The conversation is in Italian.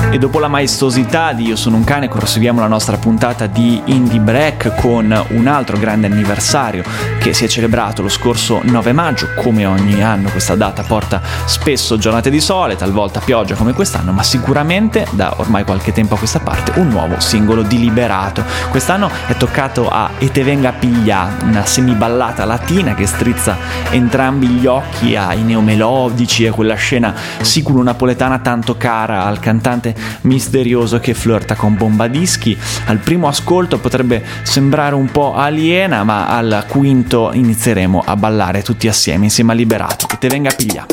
E dopo la maestosità di Io sono un cane, proseguiamo la nostra puntata di Indie Break con un altro grande anniversario che si è celebrato lo scorso 9 maggio. Come ogni anno questa data porta spesso giornate di sole, talvolta pioggia come quest'anno, ma sicuramente da ormai qualche tempo a questa parte un nuovo singolo di Liberato. Quest'anno è toccato a E te venga piglia, una semiballata latina che strizza entrambi gli occhi ai neomelodici e quella scena siculo-napoletana tanto cara al cantante misterioso che flirta con Bombadischi. Al primo ascolto potrebbe sembrare un po' aliena, ma al quinto inizieremo a ballare tutti assieme insieme a Liberato. E te venga piglia.